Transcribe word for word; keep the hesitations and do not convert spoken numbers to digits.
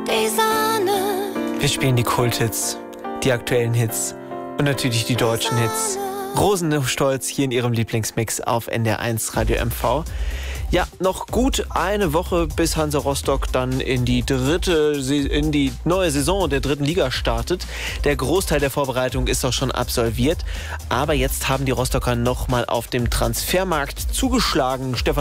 die Sonne. Wir spielen die Kulthits, die aktuellen Hits und natürlich die deutschen Hits. Rosenstolz hier in ihrem Lieblingsmix auf N D R eins Radio M V. Ja, noch gut eine Woche, bis Hansa Rostock dann in die dritte, in die neue Saison der dritten Liga startet. Der Großteil der Vorbereitung ist auch schon absolviert. Aber jetzt haben die Rostocker noch mal auf dem Transfermarkt zugeschlagen. Stefan